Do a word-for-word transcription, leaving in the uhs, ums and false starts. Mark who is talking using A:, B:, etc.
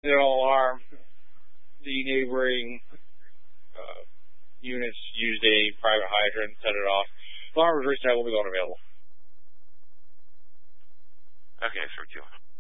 A: an alarm. The neighboring uh, units used a private hydrant, set it off. Alarm was reset, will be going available.
B: Okay, thank you.